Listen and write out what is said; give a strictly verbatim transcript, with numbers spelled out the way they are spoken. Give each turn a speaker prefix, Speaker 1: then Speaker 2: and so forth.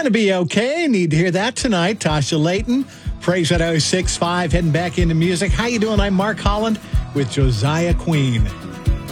Speaker 1: Gonna be okay. Need to hear that tonight. Tasha Layton, Praise at oh six five, heading back into music. How you doing? I'm Mark Holland with Josiah Queen.